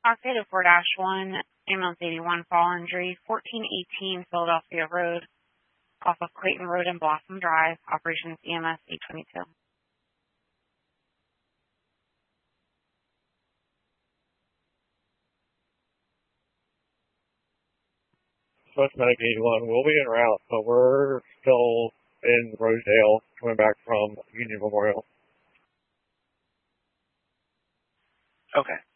Octave 4-1, ambulance 81, fall injury, 1418 Philadelphia Road, off of Clayton Road and Blossom Drive, operations EMS 822. West Medic 81, we'll be en route, but we're still in Rosedale, coming back from Union Memorial. Okay.